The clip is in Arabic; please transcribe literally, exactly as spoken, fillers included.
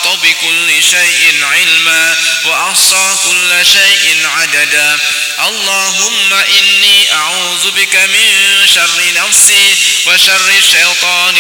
بكل شيء علما وأحصى كل شيء عددا. اللهم إني أعوذ بك من شر نفسي وشر الشيطان